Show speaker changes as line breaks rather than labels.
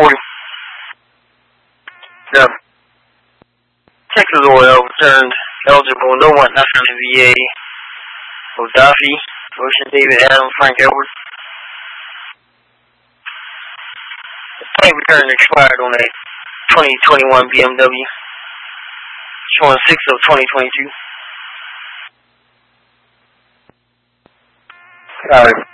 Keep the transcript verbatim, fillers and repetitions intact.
forty. The Texas oil returned eligible. No one not from the V A. Odafi, Ocean David Adams, Frank Edwards. The tank return expired on a twenty twenty-one B M W. Showing six of twenty twenty-two.
Sorry.